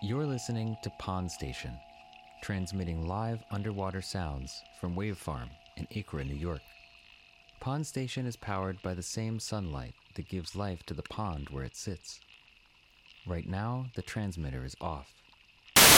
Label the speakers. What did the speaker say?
Speaker 1: You're listening to Pond Station, transmitting live underwater sounds from Wave Farm in Acra, New York. Pond Station is powered by the same sunlight that gives life to the pond where it sits. Right now, the transmitter is off.